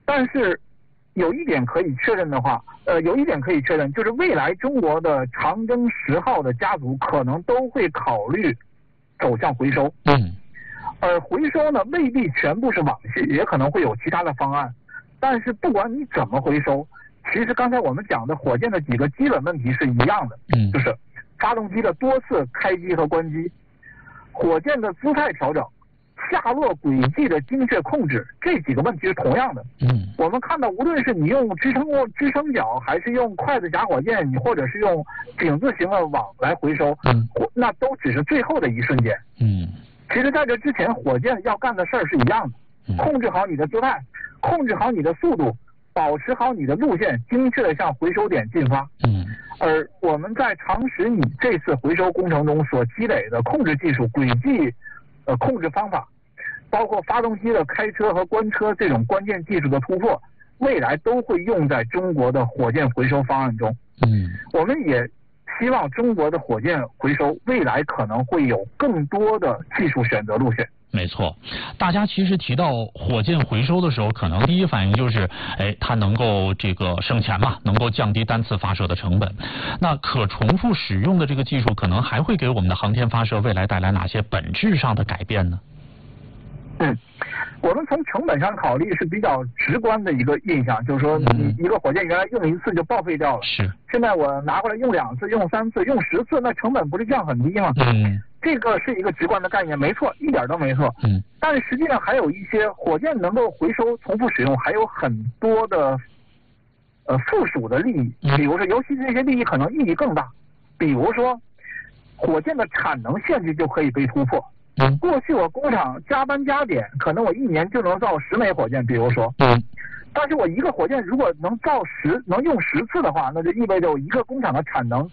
但是有一点可以确认的话，就是未来中国的长征10号的家族可能都会考虑走向回收。而回收呢，未必全部是往昔，也可能会有其他的方案。但是不管你怎么回收，其实刚才我们讲的火箭的几个基本问题是一样的，就是发动机的多次开机和关机，火箭的姿态调整，下落轨迹的精确控制，这几个问题是同样的。我们看到无论是你用支撑脚，还是用筷子夹火箭，你或者是用井字形的网来回收，那都只是最后的一瞬间。其实在这之前，火箭要干的事儿是一样的，控制好你的姿态，控制好你的速度，保持好你的路线，精确的向回收点进发。而我们在长10米这次回收工程中所积累的控制技术、轨迹控制方法，包括发动机的开车和关车这种关键技术的突破，未来都会用在中国的火箭回收方案中。我们也希望中国的火箭回收未来可能会有更多的技术选择路线。 没错，大家其实提到火箭回收的时候，可能第一反应就是，它能够这个省钱嘛，能够降低单次发射的成本。那可重复使用的这个技术，可能还会给我们的航天发射未来带来哪些本质上的改变呢？ 我们从成本上考虑是比较直观的一个印象，就是说你一个火箭原来用1次就报废掉了，现在我拿过来用2次、用3次、用10次，那成本不是降很低吗？这个是一个直观的概念，没错，一点都没错。但是实际上还有一些火箭能够回收、重复使用，还有很多的附属的利益。比如说，尤其是这些利益可能意义更大。比如说，火箭的产能限制就可以被突破。过去我工厂加班加点，可能我1年就能造10枚火箭，比如说，但是我一个火箭如果能用10次的话，那就意味着我一个工厂的产能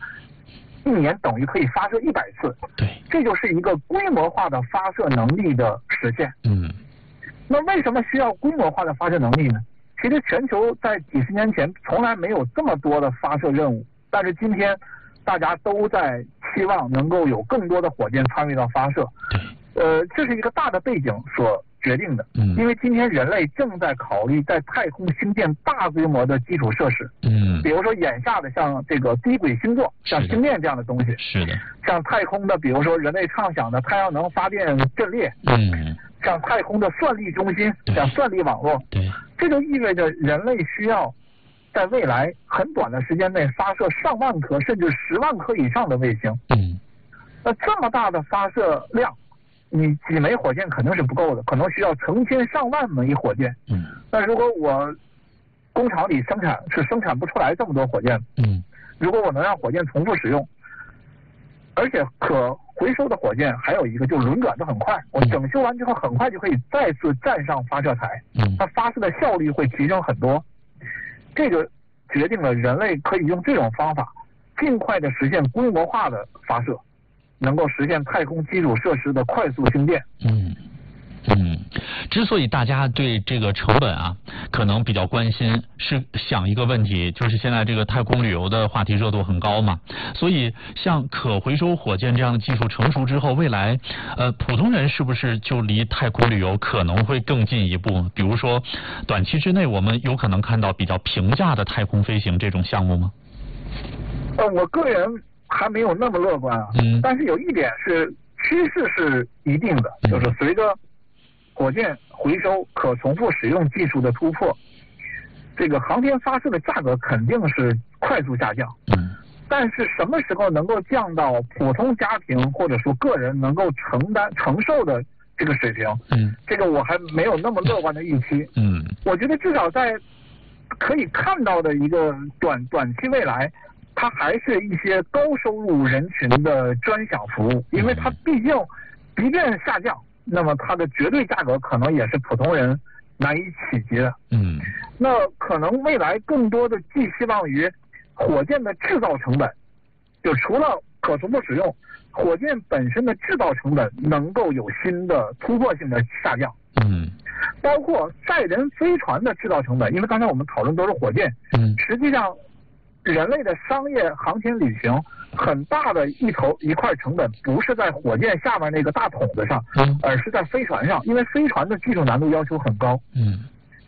1年等于可以发射100次。这就是一个规模化的发射能力的实现。那为什么需要规模化的发射能力呢？其实全球在几十年前从来没有这么多的发射任务，但是今天大家都在期望能够有更多的火箭参与到发射。这是一个大的背景所决定的。因为今天人类正在考虑在太空兴建大规模的基础设施。比如说眼下的像这个低轨星座，像星链这样的东西。像太空的，比如说人类畅想的太阳能发电阵列。像太空的算力中心，像算力网络。这就意味着人类需要在未来很短的时间内发射上万颗甚至10万颗以上的卫星。那这么大的发射量，你几枚火箭肯定是不够的，可能需要成千上万枚火箭。那如果我工厂里生产不出来这么多火箭，如果我能让火箭重复使用，而且可回收的火箭还有一个就是轮转的很快，我整修完之后很快就可以再次站上发射台，它发射的效率会提升很多。这个决定了人类可以用这种方法尽快的实现规模化的发射，能够实现太空基础设施的快速兴建。 之所以大家对这个成本啊可能比较关心，是想一个问题，就是现在这个太空旅游的话题热度很高嘛，所以像可回收火箭这样的技术成熟之后，未来普通人是不是就离太空旅游可能会更进一步？比如说短期之内我们有可能看到比较平价的太空飞行这种项目吗？ 我个人还没有那么乐观啊。但是有一点是趋势是一定的，就是随着火箭回收可重复使用技术的突破，这个航天发射的价格肯定是快速下降。但是什么时候能够降到普通家庭或者说个人能够承受的这个水平，这个我还没有那么乐观的预期。我觉得至少在可以看到的一个短期未来，它还是一些高收入人群的专享服务，因为它毕竟即便下降，那么它的绝对价格可能也是普通人难以企及的。那可能未来更多的寄希望于火箭的制造成本，就除了可重复使用，火箭本身的制造成本能够有新的突破性的下降。包括载人飞船的制造成本，因为刚才我们讨论都是火箭，实际上人类的商业航天旅行很大的一块成本不是在火箭下面那个大筒子上，而是在飞船上，因为飞船的技术难度要求很高。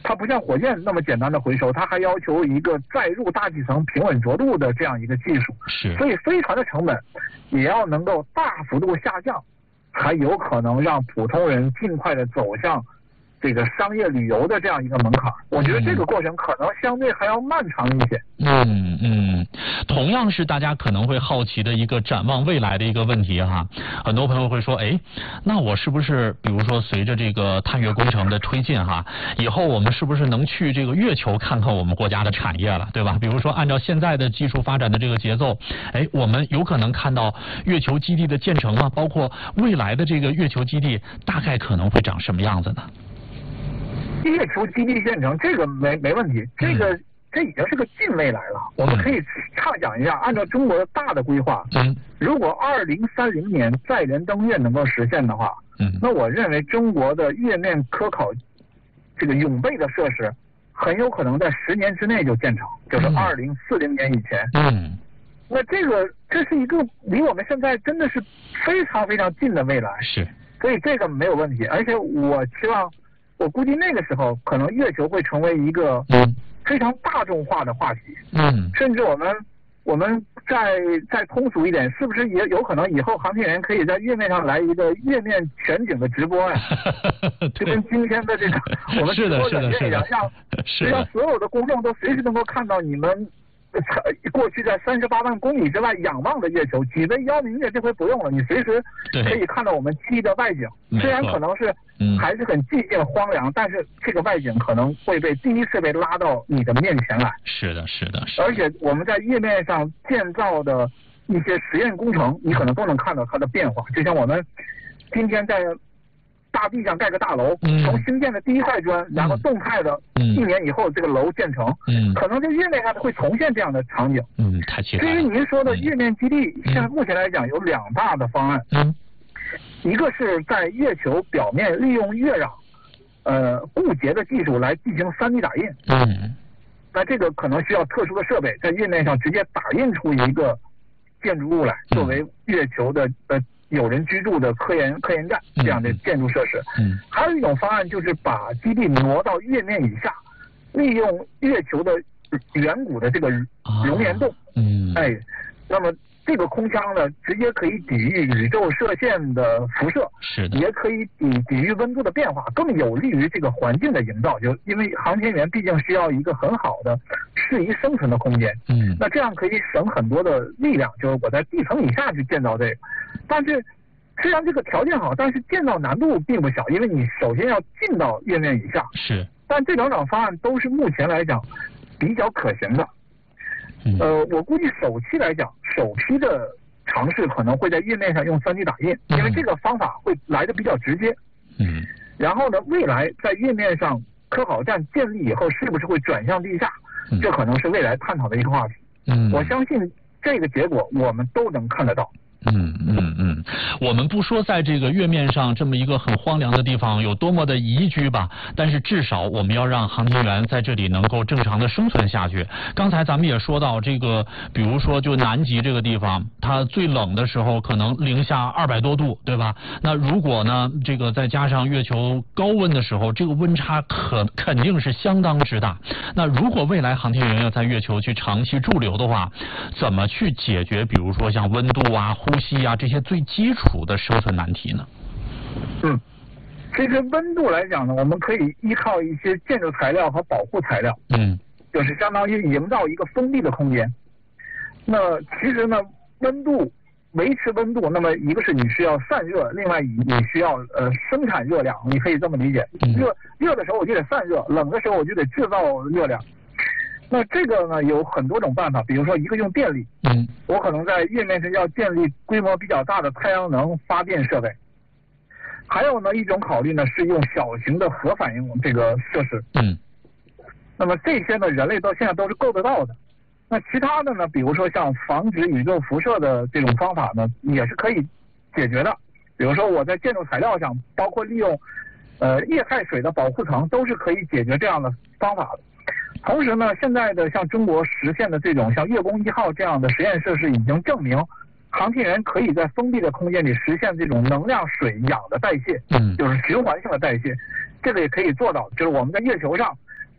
它不像火箭那么简单的回收，它还要求一个载入大气层平稳着陆的这样一个技术。 是。 所以飞船的成本也要能够大幅度下降，才有可能让普通人尽快的走向这个商业旅游的这样一个门槛。我觉得这个过程可能相对还要漫长一些。 同样是大家可能会好奇的一个展望未来的一个问题哈。很多朋友会说，哎，那我是不是比如说随着这个探月工程的推进哈，以后我们是不是能去这个月球看看我们国家的产业了，对吧？比如说按照现在的技术发展的这个节奏，哎，我们有可能看到月球基地的建成吗？包括未来的这个月球基地大概可能会长什么样子呢？ 月球基地建成这个没问题，这已经是个近未来了。我们可以畅想一下，按照中国大的规划，如果2030年载人登月能够实现的话，那我认为中国的月面科考这个永备的设施很有可能在10年之内就建成，就是2040年以前。那这是一个离我们现在真的是非常非常近的未来。 是。 所以这个没有问题，而且我估计那个时候可能月球会成为一个非常大众化的话题。甚至我们再通俗一点，是不是也有可能以后航天员可以在月面上来一个月面全景的直播呀？就跟今天的这个我们直播软件一样，让所有的公众都随时能够看到你们过去在38万公里之外仰望的月球，几倍1明月这回不用了，你随时可以看到我们基地的外景。虽然可能是还是很寂静荒凉，但是这个外景可能会第一次被拉到你的面前来。 是的。 而且我们在月面上建造的一些实验工程，你可能都能看到它的变化。就像我们今天在大地上盖个大楼，从新建的第一块砖，然后动态的1年以后这个楼建成，可能在月面上会重现这样的场景。 太期待了。 至于您说的月面基地，现在目前来讲有2大的方案。一个是在月球表面利用月壤固结的技术来进行3D 打印。那这个可能需要特殊的设备，在月面上直接打印出一个建筑物来，作为月球的有人居住的科研站这样的建筑设施。还有一种方案就是把基地挪到月面以下，利用月球的远古的这个熔岩洞。那么这个空腔呢，直接可以抵御宇宙射线的辐射，也可以抵御温度的变化，更有利于这个环境的营造。就因为航天员毕竟需要一个很好的适宜生存的空间。那这样可以省很多的力量，就是我在地层以下去建造这个。但是虽然这个条件好，但是建造难度并不小，因为你首先要进到月面以下。但这2种方案都是目前来讲比较可行的。我估计首期来讲，首批的尝试可能会在月面上用3D 打印，因为这个方法会来的比较直接。然后呢，未来在月面上科考站建立以后，是不是会转向地下？这可能是未来探讨的一个话题。我相信这个结果我们都能看得到。 我们不说在这个月面上这么一个很荒凉的地方有多么的宜居吧，但是至少我们要让航天员在这里能够正常的生存下去。刚才咱们也说到这个，比如说就南极这个地方，它最冷的时候可能零下200多度，对吧？那如果呢，这个再加上月球高温的时候，这个温差肯定是相当之大。那如果未来航天员要在月球去长期驻留的话，怎么去解决比如说像温度啊、呼吸啊这些最基础的生存难题呢？ 其实温度来讲呢，我们可以依靠一些建筑材料和保护材料。就是相当于营造一个封闭的空间。那其实呢，维持温度，那么一个是你需要散热，另外你需要生产热量，你可以这么理解。热的时候我就得散热，冷的时候我就得制造热量。那这个呢有很多种办法，比如说一个用电力。我可能在月面上要建立规模比较大的太阳能发电设备。还有呢一种考虑呢是用小型的核反应这个设施。那么这些呢人类到现在都是够得到的。那其他的呢，比如说像防止宇宙辐射的这种方法呢，也是可以解决的。比如说我在建筑材料上，包括利用液态水的保护层，都是可以解决这样的方法的。同时呢，现在的像中国实现的这种像月宫1号这样的实验设施，已经证明航天员可以在封闭的空间里实现这种能量、水、氧的代谢，就是循环性的代谢。这个也可以做到，就是我们在月球上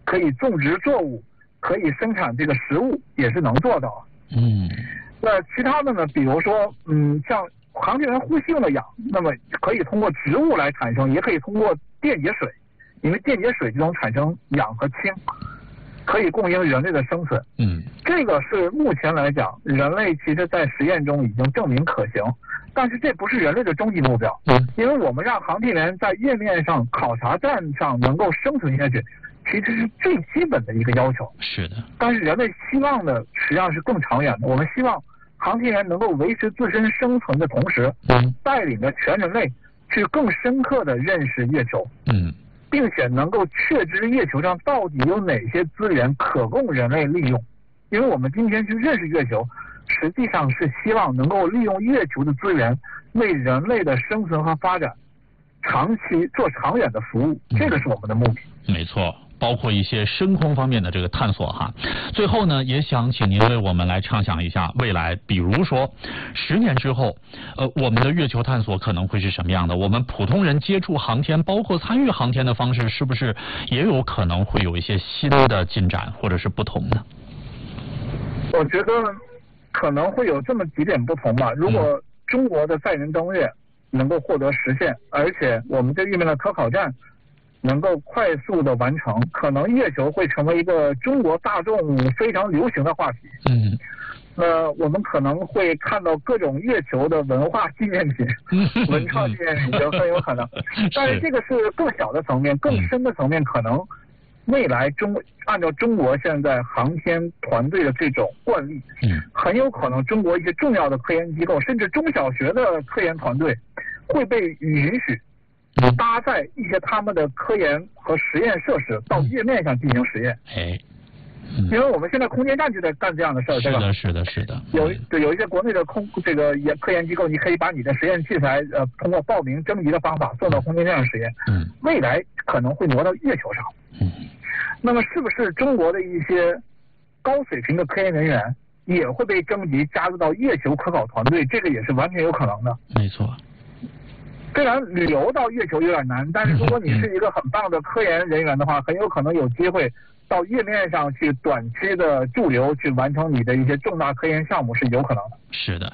可以种植作物，可以生产这个食物，也是能做到。那其他的呢，比如说像航天员呼吸用的氧，那么可以通过植物来产生，也可以通过电解水，因为电解水就能产生氧和氢，可以供应人类的生存。这个是目前来讲，人类其实在实验中已经证明可行，但是这不是人类的终极目标。因为我们让航天员在月面上考察站上能够生存下去，其实是最基本的一个要求。 是的。但是人类希望的实际上是更长远的，我们希望航天员能够维持自身生存的同时，带领着全人类去更深刻的认识月球。并且能够确知月球上到底有哪些资源可供人类利用。因为我们今天去认识月球，实际上是希望能够利用月球的资源，为人类的生存和发展长期做长远的服务，这个是我们的目的。 没错，包括一些深空方面的这个探索哈。最后呢，也想请您为我们来畅想一下未来，比如说10年之后，我们的月球探索可能会是什么样的？我们普通人接触航天，包括参与航天的方式，是不是也有可能会有一些新的进展，或者是不同呢？ 我觉得可能会有这么几点不同吧。如果中国的载人登月能够获得实现，而且我们这月面的科考站能够快速的完成，可能月球会成为一个中国大众非常流行的话题。我们可能会看到各种月球的文化纪念品、文创纪念品就很有可能。但是这个是更小的层面，更深的层面，可能未来按照中国现在航天团队的这种惯例，很有可能中国一些重要的科研机构，甚至中小学的科研团队会被允许搭载一些他们的科研和实验设施到月面上进行实验。因为我们现在空间站就在干这样的事儿，对吧？ 是的。 有一些国内的科研机构，你可以把你的实验器材通过报名征集的方法送到空间站上实验。未来可能会挪到月球上。那么是不是中国的一些高水平的科研人员也会被征集加入到月球科考团队？这个也是完全有可能的。 没错。 虽然旅游到月球有点难，但是如果你是一个很棒的科研人员的话，很有可能有机会到月面上去短期的驻留，去完成你的一些重大科研项目是有可能的。 是的。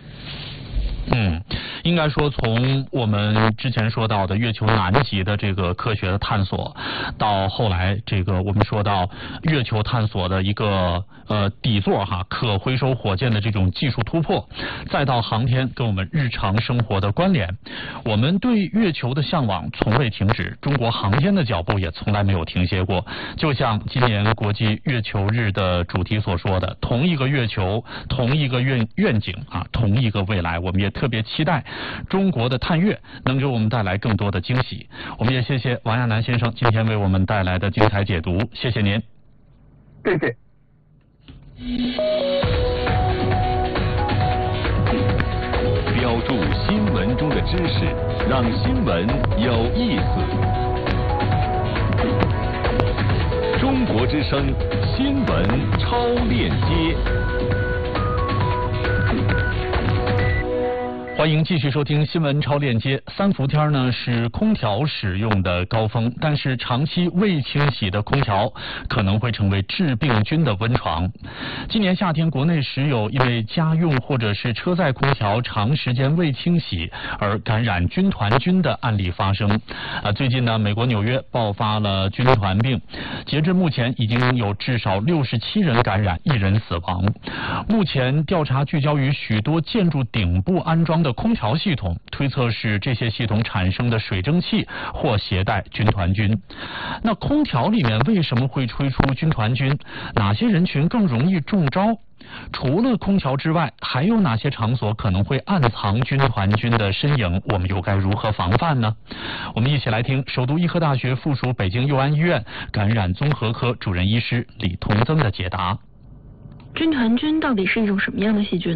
应该说从我们之前说到的月球南极的这个科学的探索，到后来这个我们说到月球探索的一个底座哈，可回收火箭的这种技术突破，再到航天跟我们日常生活的关联，我们对月球的向往从未停止，中国航天的脚步也从来没有停歇过。就像今年国际月球日的主题所说的，同一个月球，同一个愿景啊，同一个未来，我们也特别期待中国的探月能给我们带来更多的惊喜。我们也谢谢王亚楠先生今天为我们带来的精彩解读，谢谢您。 谢谢。 标注新闻中的知识，让新闻有意思。中国之声新闻超链接。 欢迎继续收听新闻超链接。三伏天呢是空调使用的高峰，但是长期未清洗的空调可能会成为致病菌的温床。今年夏天，国内时有因为家用或者是车载空调长时间未清洗而感染军团菌的案例发生。最近呢，美国纽约爆发了军团病，截至目前已经有至少67人感染，1人死亡。目前调查聚焦于许多建筑顶部安装的空调系统，推测是这些系统产生的水蒸气或携带军团菌。那空调里面为什么会吹出军团菌？哪些人群更容易中招？除了空调之外，还有哪些场所可能会暗藏军团菌的身影？我们又该如何防范呢？我们一起来听首都医科大学附属北京佑安医院感染综合科主任医师李同增的解答。 军团菌到底是一种什么样的细菌呢？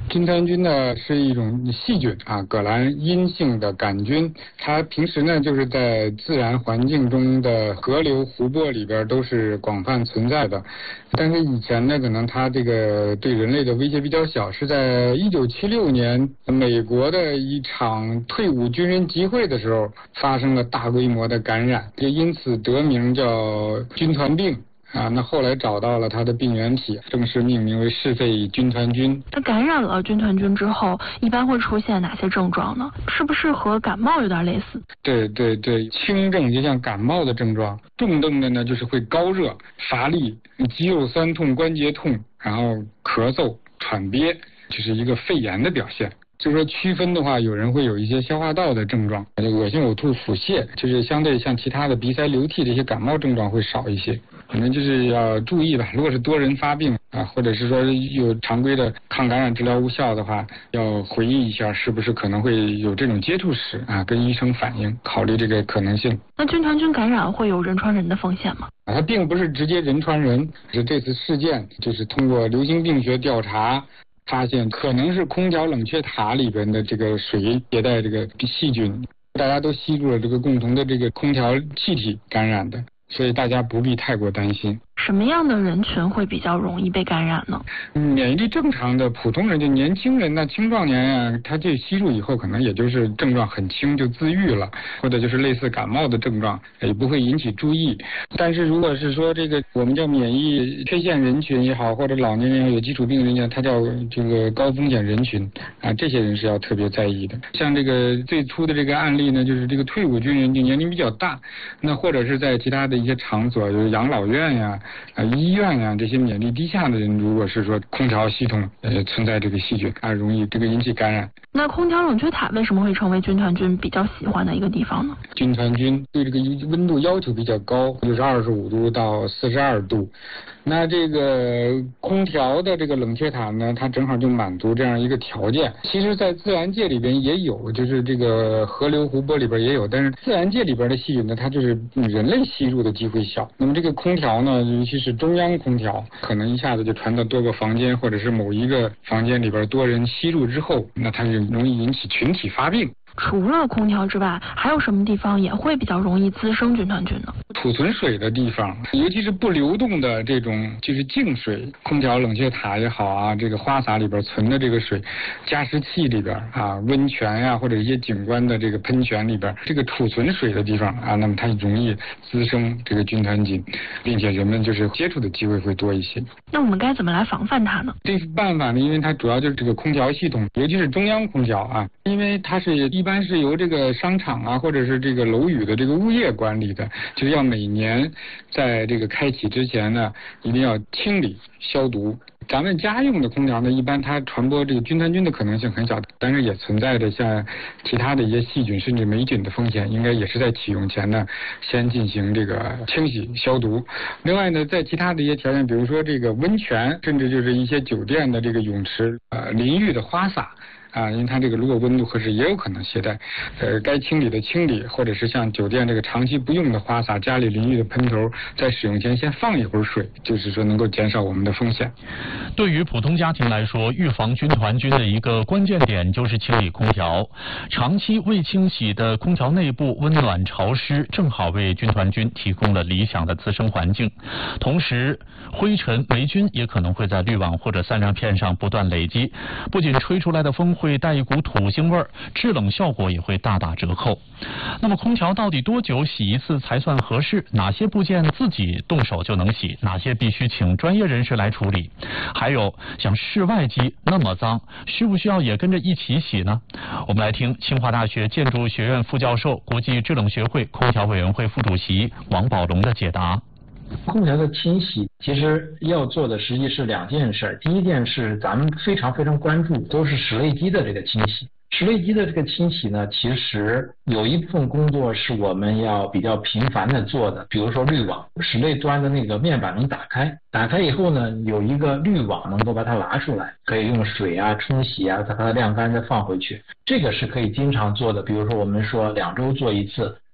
军团菌呢是一种细菌啊，革兰阴性的杆菌，它平时呢就是在自然环境中的河流、湖泊里边都是广泛存在的。但是以前呢，可能它这个对人类的威胁比较小，是在1976年美国的一场退伍军人集会的时候发生了大规模的感染，就因此得名叫军团病。那后来找到了它的病原体，正式命名为嗜肺军团菌。 那感染了军团菌之后，一般会出现哪些症状呢？是不是和感冒有点类似？ 对，轻症就像感冒的症状，重症的呢就是会高热、乏力、肌肉酸痛、关节痛，然后咳嗽、喘憋，就是一个肺炎的表现。就是说区分的话，有人会有一些消化道的症状，恶心、呕吐、腹泻，就是相对像其他的鼻塞、流涕这些感冒症状会少一些。可能就是要注意吧，如果是多人发病或者是说有常规的抗感染治疗无效的话，要回忆一下是不是可能会有这种接触史跟医生反映，考虑这个可能性。 那军团菌感染会有人传人的风险吗？ 它并不是直接人传人，是这次事件就是通过流行病学调查发现可能是空调冷却塔里边的这个水携带这个细菌，大家都吸入了这个共同的这个空调气体感染的，所以大家不必太过担心。 什么样的人群会比较容易被感染呢？ 免疫力正常的普通人，就年轻人青壮年他这吸入以后可能也就是症状很轻就自愈了，或者就是类似感冒的症状，也不会引起注意。但是如果是说这个我们叫免疫缺陷人群也好，或者老年人有基础病人员，他叫这个高风险人群这些人是要特别在意的。像这个最初的这个案例呢，就是这个退伍军人就年龄比较大，那或者是在其他的一些场所，就是养老院医院这些免疫力低下的人，如果是说空调系统存在这个细菌容易这个引起感染。 那空调冷却塔为什么会成为军团菌比较喜欢的一个地方呢？ 军团菌对这个温度要求比较高，就是25度到42度。那这个空调的这个冷却塔呢，它正好就满足这样一个条件。其实在自然界里边也有，就是这个河流湖泊里边也有，但是自然界里边的细菌呢，它就是人类吸入的机会小。那么这个空调呢，尤其是中央空调，可能一下子就传到多个房间，或者是某一个房间里边多人吸入之后，那它就容易引起群体发病。 除了空调之外，还有什么地方也会比较容易滋生军团菌呢？ 储存水的地方，尤其是不流动的这种就是净水，空调冷却塔也好这个花洒里边存的这个水，加湿器里边温泉或者一些景观的这个喷泉里边，这个储存水的地方那么它容易滋生这个军团菌，并且人们就是接触的机会会多一些。 那我们该怎么来防范它呢？ 这办法呢，因为它主要就是这个空调系统，尤其是中央空调因为它是一般是由这个商场或者是这个楼宇的这个物业管理的，就是要每年在这个开启之前呢，一定要清理消毒。咱们家用的空调呢，一般它传播这个军团菌的可能性很小，但是也存在着像其他的一些细菌甚至霉菌的风险，应该也是在启用前呢先进行这个清洗消毒。另外呢，在其他的一些条件，比如说这个温泉，甚至就是一些酒店的这个泳池淋浴的花洒因为它这个如果温度合适，也有可能携带该清理的清理，或者是像酒店这个长期不用的花洒、家里淋浴的喷头，在使用前先放一会儿水，就是说能够减少我们的风险。 对于普通家庭来说，预防军团菌的一个关键点就是清理空调。长期未清洗的空调内部温暖潮湿，正好为军团菌提供了理想的滋生环境。同时，灰尘、霉菌也可能会在滤网或者散热片上不断累积，不仅吹出来的风会带一股土腥味儿，制冷效果也会大打折扣。那么空调到底多久洗一次才算合适？哪些部件自己动手就能洗？哪些必须请专业人士来处理？还有像室外机那么脏，需不需要也跟着一起洗呢？我们来听清华大学建筑学院副教授、国际制冷学会空调委员会副主席王宝龙的解答。 空调的清洗其实要做的实际是2件事。第一件是咱们非常关注都是室内机的这个清洗。室内机的这个清洗呢，其实有一部分工作是我们要比较频繁的做的，比如说滤网，室内端的那个面板能打开以后呢，有一个滤网能够把它拿出来，可以用水冲洗再把它晾干再放回去，这个是可以经常做的。比如说我们说2周做一次，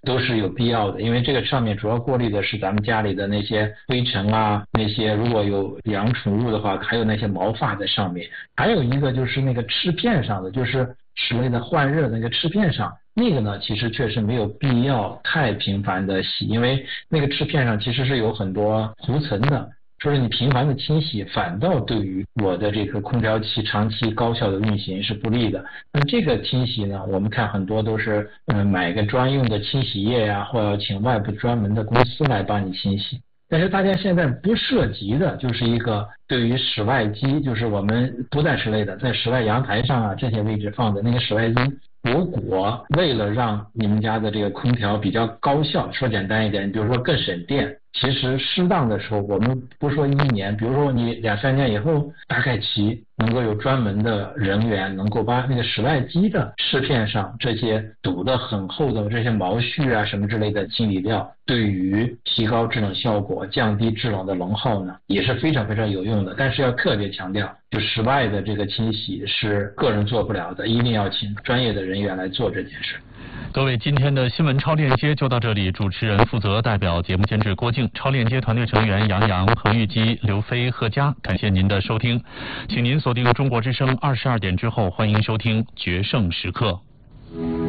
都是有必要的，因为这个上面主要过滤的是咱们家里的那些灰尘啊，那些如果有养宠物的话，还有那些毛发在上面。还有一个就是那个翅片上的，就是室内的换热那个翅片上，那个呢其实确实没有必要太频繁的洗，因为那个翅片上其实是有很多涂层的，说是你频繁的清洗反倒对于我的这个空调器长期高效的运行是不利的。那这个清洗呢，我们看很多都是买个专用的清洗液呀，或者请外部专门的公司来帮你清洗。但是大家现在不涉及的就是一个对于室外机，就是我们不在室内的，在室外阳台上啊这些位置放的那个室外机，如果为了让你们家的这个空调比较高效，说简单一点，比如说更省电，其实适当的时候，我们不说1年，比如说你2-3年以后，大概其能够有专门的人员能够把那个室外机的翅片上这些堵得很厚的这些毛絮啊什么之类的清理掉，对于提高制冷效果、降低制冷的能耗呢，也是非常非常有用的。但是要特别强调，就室外的这个清洗是个人做不了的，一定要请专业的人员来做这件事。 各位，今天的新闻超链接就到这里，主持人负责代表节目监制郭靖，超链接团队成员杨洋、彭玉基、刘飞、贺佳，感谢您的收听，请您锁定中国之声22点之后，欢迎收听决胜时刻。